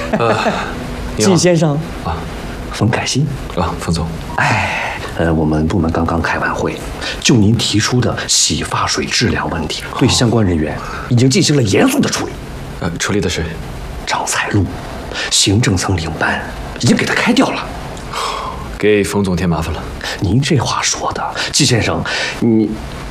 季先生啊， 冯凯欣啊，冯总。 我们部门刚刚开完会，就您提出的洗发水质量问题，对相关人员已经进行了严肃的处理。 处理的是张彩璐，行政层领班已经给他开掉了。 给冯总添麻烦了。 您这话说的，季先生，你